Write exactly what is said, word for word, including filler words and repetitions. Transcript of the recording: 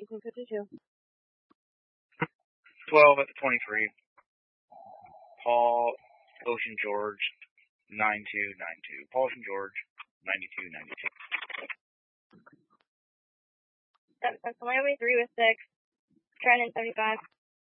Houston fifty-two. twelve at the twenty-three. Paul Ocean George, nine two nine two. Paul Ocean George, ninety-two ninety-two. Miami three with six. Trenton seventy-five.